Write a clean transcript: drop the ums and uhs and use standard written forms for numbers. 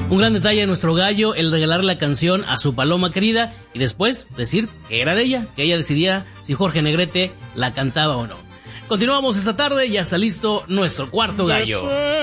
Un gran detalle de nuestro gallo, el regalar la canción a su paloma querida y después decir que era de ella, que ella decidía si Jorge Negrete la cantaba o no. Continuamos esta tarde, ya está listo nuestro cuarto gallo.